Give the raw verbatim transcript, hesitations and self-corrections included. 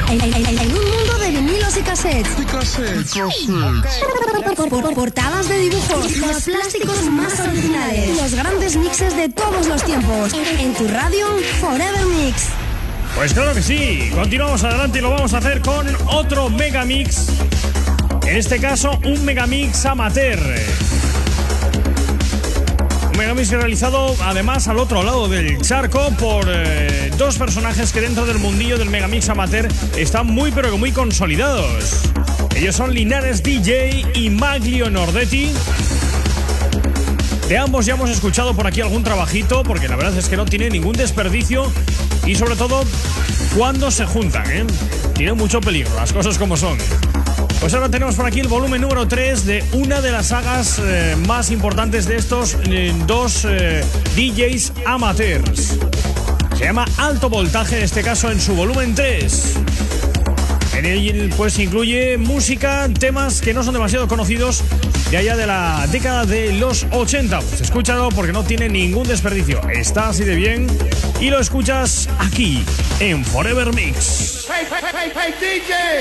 En, en- en- en un mundo de vinilos y cassettes. Por- por- por- Portadas de dibujos, los plásticos más originales, los grandes mixes de todos los tiempos. En, en tu radio, Forever Mix. Pues claro que sí, continuamos adelante y lo vamos a hacer con otro megamix. En este caso, un megamix amateur. Un megamix realizado además al otro lado del charco por eh, dos personajes que dentro del mundillo del megamix amateur están muy pero que muy consolidados. Ellos son Linares D J y Maglio Nordetti. De ambos ya hemos escuchado por aquí algún trabajito, porque la verdad es que no tiene ningún desperdicio y sobre todo cuando se juntan, ¿eh? Tiene mucho peligro, las cosas como son. Pues ahora tenemos por aquí el volumen número tres de una de las sagas eh, más importantes de estos eh, dos eh, D Js amateurs. Se llama Alto Voltaje, en este caso en su volumen tres. En él pues incluye música, temas que no son demasiado conocidos de allá de la década de los ochenta. Pues escúchalo porque no tiene ningún desperdicio. Está así de bien y lo escuchas aquí en Forever Mix. Hey, hey, hey, hey, D J!